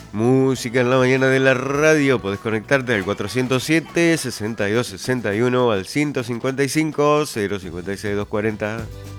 Música en la mañana de la radio. Podés conectarte al 407-6261 al 155 056 240.